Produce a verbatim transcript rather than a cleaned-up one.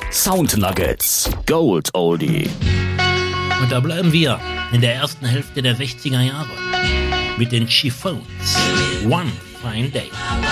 Sound Nuggets, Gold Oldie. Und da bleiben wir in der ersten Hälfte der sechziger Jahre mit den Chiffons. One Fine Day.